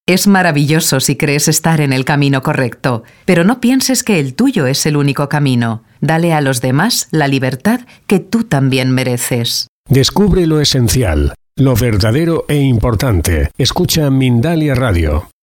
Es maravilloso si crees estar en el camino correcto, pero no pienses que el tuyo es el único camino. Dale a los demás la libertad que tú también mereces. Descubre lo esencial, lo verdadero e importante. Escucha Mindalia Radio.